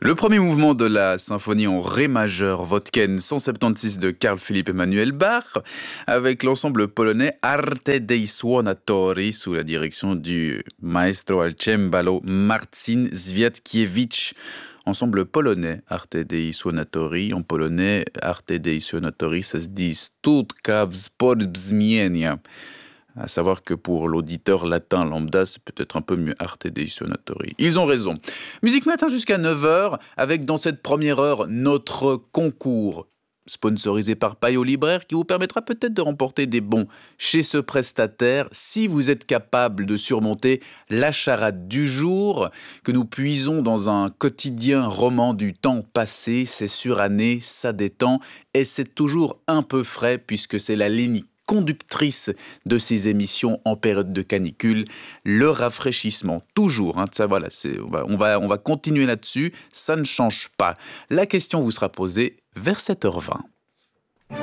Le premier mouvement de la symphonie en ré majeur Wodken 176 de Carl Philipp Emanuel Bach avec l'ensemble polonais Arte dei Suonatori sous la direction du maestro al cembalo Marcin Zwiatkiewicz. Ensemble polonais Arte dei Suonatori, en polonais Arte dei Suonatori, ça se dit Stutka Wzbrzmienia. À savoir que pour l'auditeur latin lambda, c'est peut-être un peu mieux Arte dei Suonatori. Ils ont raison. Musique Matin jusqu'à 9h, avec dans cette première heure notre concours sponsorisé par Payot Libraire qui vous permettra peut-être de remporter des bons chez ce prestataire si vous êtes capable de surmonter la charade du jour que nous puisons dans un quotidien roman du temps passé. C'est suranné, ça détend et c'est toujours un peu frais puisque c'est la ligne conductrice de ces émissions en période de canicule, le rafraîchissement, toujours, ça voilà, on va continuer là-dessus, ça ne change pas. La question vous sera posée vers 7h20.